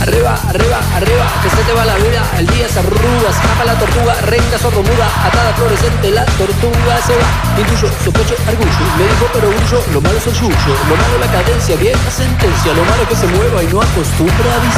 arriba, arriba, arriba, que se te va la vida, el día se arruga, escapa la tortuga, renca sordomuda, atada fluorescente, la tortuga se va. Intuyo, sospecho, argullo, me dijo pero grullo, lo malo es el yuyo, lo malo la cadencia, vieja sentencia, lo malo es que se mueva y no acostumbra a